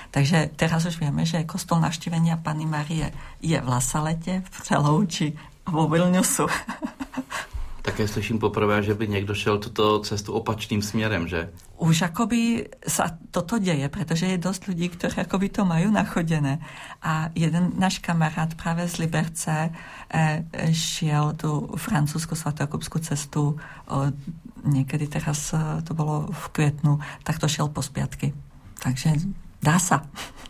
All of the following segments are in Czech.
Takže teraz už vieme, že kostol Navštívenia Panny Márie je v Lasalete, v Přelouči a vo Vilniusu. Také slyším poprvé, že by někdo šel tuto cestu opačným směrem, že? Už akoby sa toto deje, pretože je dosť ľudí, ktorí akoby to majú nachodené. A jeden náš kamarát práve z Liberce šiel tú francúzsku svatojakubskú cestu niekedy teraz, to bolo v květnu, tak to šiel po spiatky. Takže dá sa.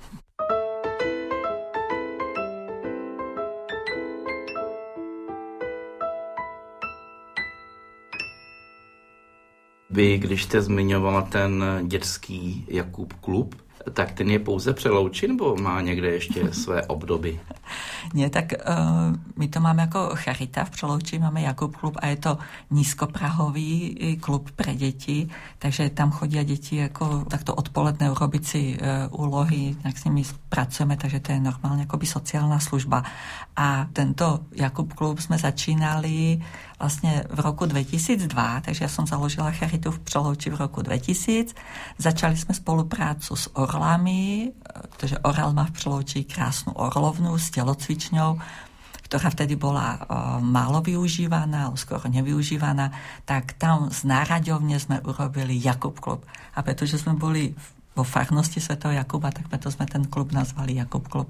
Vy, když jste zmiňovala ten dětský Jakub klub, tak ten je pouze Přelouči, nebo má někde ještě své obdoby? Nie, tak my to máme jako Charita v Přelouči, máme Jakub klub a je to nízkoprahový klub pre děti, takže tam chodí děti jako takto odpoledne urobiť si úlohy, jak s nimi pracujeme, takže to je normálně akoby sociálna služba. A tento Jakub klub jsme začínali vlastně v roku 2002, takže já jsem založila Charitu v Přelouči v roku 2000. Začali jsme spoluprácu s orlami, protože Orel má v Přelouči krásnou orlovnu s tělocvičňou, ktorá vtedy bola málo využívaná, skoro nevyužívaná, tak tam z náraďovne sme urobili Jakub klub. A pretože sme boli vo farnosti svätého Jakuba, tak preto sme ten klub nazvali Jakub klub.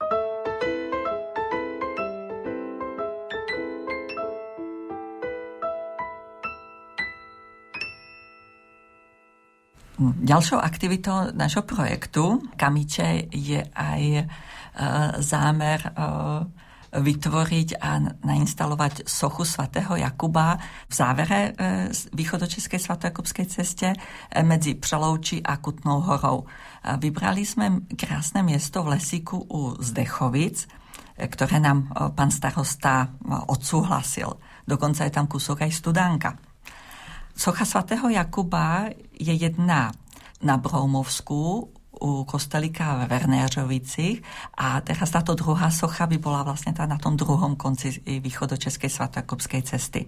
Ďalšou aktivitou nášho projektu Kamiče je aj zámer vytvoriť a nainstalovať sochu svätého Jakuba v závere východočeskej svatojakubskej ceste medzi Přelouči a Kutnou Horou. Vybrali sme krásne miesto v lesíku u Zdechovic, ktoré nám pán starosta odsúhlasil. Dokonca je tam kúsok aj studánka. Socha svätého Jakuba je jedna na Broumovsku u kostelíka ve Vernéřovicích a teraz táto druhá socha by bola vlastne tá na tom druhom konci východočeskej svatojakubskej cesty.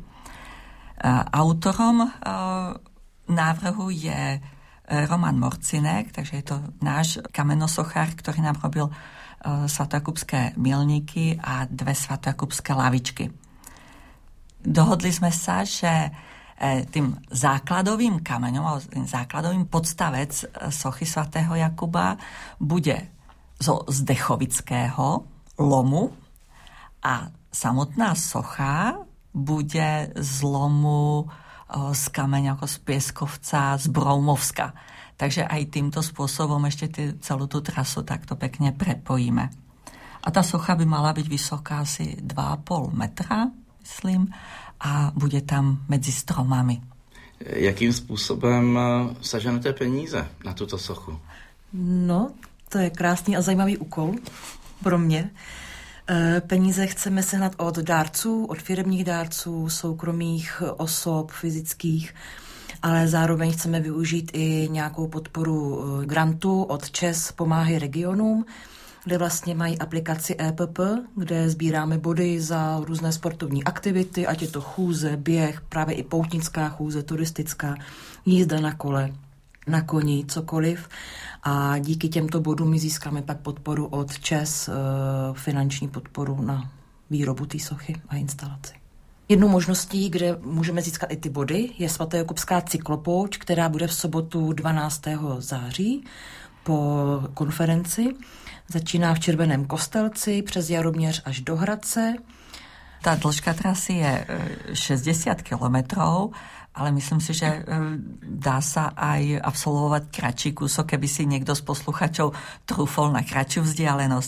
Autorom návrhu je Roman Morcinek, takže je to náš kamenosochár, ktorý nám robil svatojakubské milníky a 2 svatojakubské lavičky. Dohodli sme sa, že tým základovým kameňom, tým základovým podstavec sochy svätého Jakuba bude zo Zdechovického lomu a samotná socha bude z lomu z kameňa ako z Pieskovca, z Broumovska. Takže aj týmto spôsobom ešte celú tú trasu takto pekne prepojíme. A tá socha by mala byť vysoká asi 2,5 metra, myslím, a bude tam mezi stromami. Jakým způsobem seženete peníze na tuto sochu? No, to je krásný a zajímavý úkol pro mě. Peníze chceme sehnat od dárců, od firemních dárců, soukromých osob, fyzických, ale zároveň chceme využít i nějakou podporu grantu od ČES Pomáhej regionům, kde vlastně mají aplikaci EPP, kde sbíráme body za různé sportovní aktivity, ať je to chůze, běh, právě i poutnická chůze, turistická, jízda na kole, na koni, cokoliv. A díky těmto bodům my získáme pak podporu od ČES, finanční podporu na výrobu té sochy a instalaci. Jednou možností, kde můžeme získat i ty body, je svatojakubská cyklopouť, která bude v sobotu 12. září po konferenci. Začíná v Červeném Kostelci přes Jaroměř až do Hradce. Tá dĺžka trasy je 60 kilometrov, ale myslím si, že dá sa aj absolvovať kratší kúsok, keby si niekto z posluchačov trúfol na kratšiu vzdialenosť.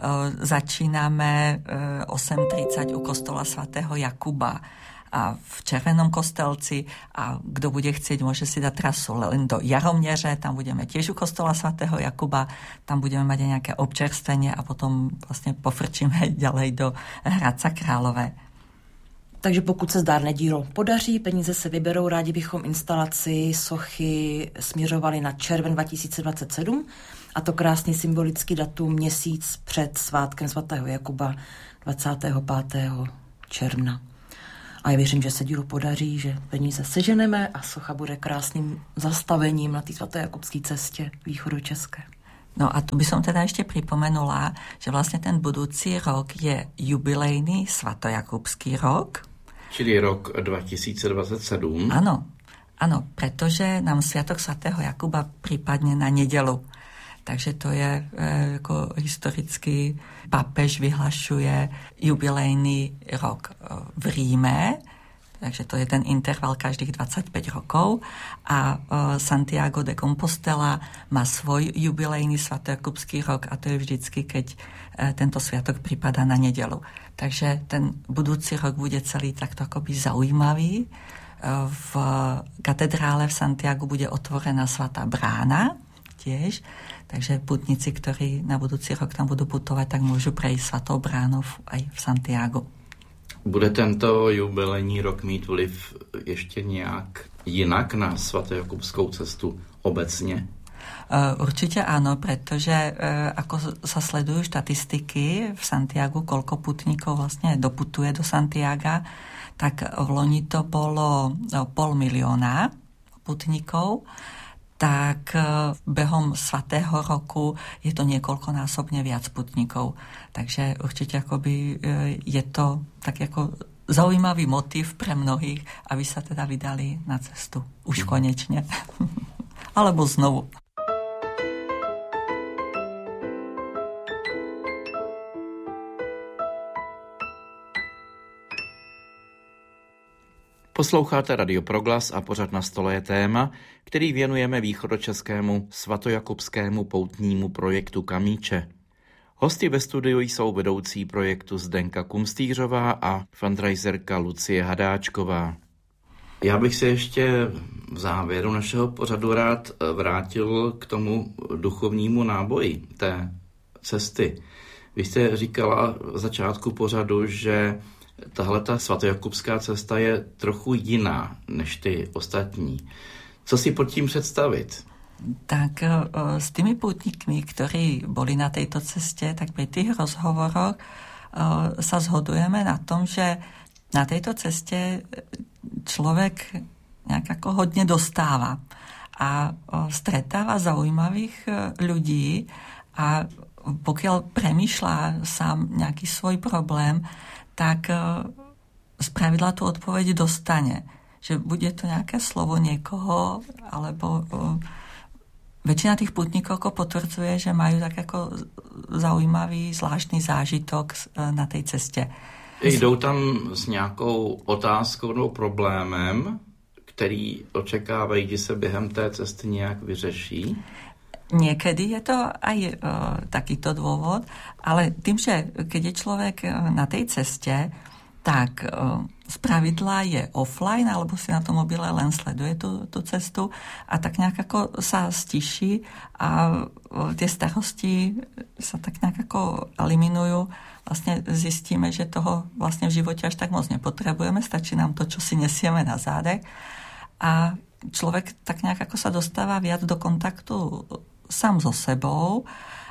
Začíname 8:30 u kostola svätého Jakuba a v Červenom Kostelci a kdo bude chcieť, môže si dať trasu len do Jaromněře, tam budeme tiež u kostola svätého Jakuba, tam budeme mať aj nejaké občerstvenie a potom vlastne pofrčíme ďalej do Hradca Králové. Takže pokud se zdárné dílo podaří, peníze se vyberou, rádi bychom instalaci sochy směřovali na červen 2027 a to krásný symbolický datum měsíc před svátkem svatého Jakuba 25. června. A já věřím, že se dílo podaří, že peníze seženeme a socha bude krásným zastavením na té svatojakubské cestě východočeské. No a tu by som teda ešte pripomenula, že vlastne ten budúci rok je jubilejný svatojakubský rok. Čili rok 2027. Áno, pretože nám Sviatok svätého Jakuba prípadne na nedeľu. Takže to je ako historicky pápež vyhlašuje jubilejný rok v Ríme, takže to je ten interval každých 25 rokov a Santiago de Compostela má svoj jubilejný svatojakubský rok a to je vždycky, keď tento sviatok pripadá na nedeľu. Takže ten budúci rok bude celý takto akoby zaujímavý. V katedrále v Santiagu bude otvorená svätá brána tiež, takže putníci, ktorí na budúci rok tam budú putovať, tak môžu prejsť svätou bránou aj v Santiagu. Bude tento jubilejní rok mít vliv ještě nějak jinak na svatojakubskou cestu obecně? Určite áno, pretože ako sa sledujú štatistiky v Santiagu, koľko putníkov vlastne doputuje do Santiaga, tak v loni to bolo 500 000 putníkov, tak behom svätého roku je to niekoľkonásobne viac putníkov. Takže určite akoby je to tak ako zaujímavý motív pre mnohých, aby sa teda vydali na cestu. Už konečne. Alebo znovu. Posloucháte Radio Proglas a pořad Na stole je téma, který věnujeme východočeskému svatojakubskému poutnímu projektu Kamíče. Hosty ve studiu jsou vedoucí projektu Zdenka Kumstýřová a fundraiserka Lucie Hadáčková. Já bych se ještě v závěru našeho pořadu rád vrátil k tomu duchovnímu náboji té cesty. Vy jste říkala v začátku pořadu, že tahleta svatojakubská cesta je trochu jiná než ty ostatní. Co si pod tím představit? Tak s tými pútnikmi, ktorí boli na tejto ceste, tak pri tých rozhovoroch sa zhodujeme na tom, že na tejto ceste človek nejak ako hodne dostáva a stretáva zaujímavých ľudí a pokiaľ premýšľa sám nejaký svoj problém, tak spravidla tú odpoveď dostane. Že bude to nejaké slovo niekoho, alebo väčšina tých putníkov potvrdzuje, že majú tak ako zaujímavý, zvláštny zážitok na tej ceste. Jdou tam s nějakou otázkou nebo problémem, který očekávají, že se během té cesty nějak vyřeší? Niekedy je to aj takýto dôvod, ale tým, že keď je človek na tej ceste, tak spravidla je offline, alebo si na tom mobile len sleduje tú cestu a tak nejak ako sa stiší a tie starosti sa tak nejak ako eliminujú. Vlastne zistíme, že toho vlastne v živote až tak moc nepotrebujeme, stačí nám to, čo si nesieme na zádech a človek tak nejak ako sa dostáva viac do kontaktu sám so sebou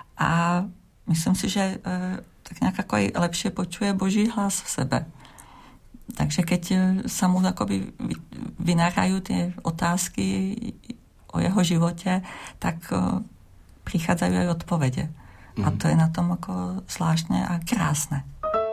a myslím si, že tak nejak ako aj lepšie počuje Boží hlas v sebe. Takže keď sa mu akoby vynárajú tie otázky o jeho živote, tak prichádzajú aj odpovede. A to je na tom ako zvláštne a krásne.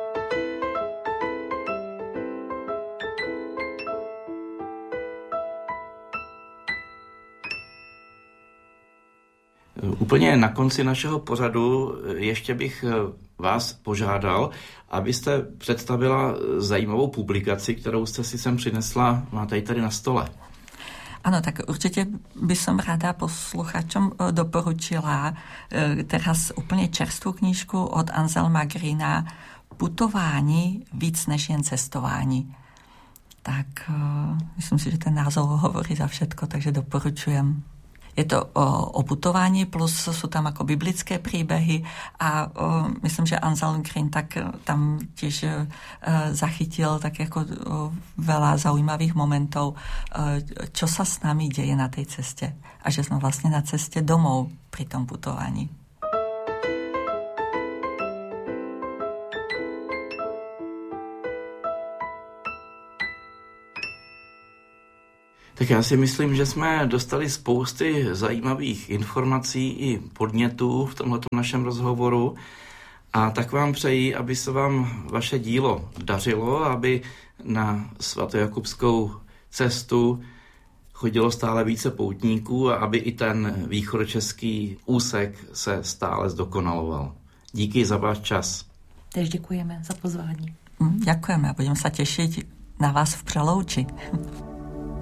Úplně na konci našeho pořadu ještě bych vás požádal, abyste představila zajímavou publikaci, kterou jste si sem přinesla, máte ji tady na stole. Áno, tak určite by som rada posluchačom doporučila teraz úplne čerstvú knižku od Anselma Greena Putování víc než jen cestování. Tak myslím si, že ten názov hovorí za všetko, takže doporučujem. Je to o putování, plus sú tam ako biblické príbehy a myslím, že Anselm Green tak tam tiež zachytil tak ako veľa zaujímavých momentov, čo sa s nami deje na tej ceste a že sme vlastne na ceste domov pri tom putovaní. Tak já si myslím, že jsme dostali spousty zajímavých informací i podnětů v tomto našem rozhovoru. A tak vám přeji, aby se vám vaše dílo dařilo, aby na svatojakubskou cestu chodilo stále více poutníků a aby i ten východočeský úsek se stále zdokonaloval. Díky za váš čas. Tež děkujeme za pozvání. Ďakujeme a budem sa tešiť na vás v Přelouči.